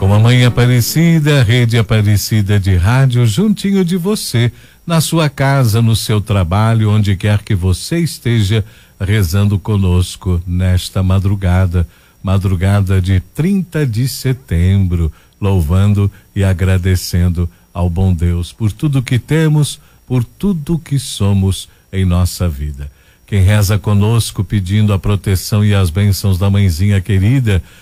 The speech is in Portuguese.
Com a Mãe Aparecida, Rede Aparecida de Rádio, juntinho de você, na sua casa, no seu trabalho, onde quer que você esteja, rezando conosco nesta madrugada de 30 de setembro, louvando e agradecendo ao bom Deus por tudo que temos, por tudo que somos em nossa vida. Quem reza conosco pedindo a proteção e as bênçãos da mãezinha querida,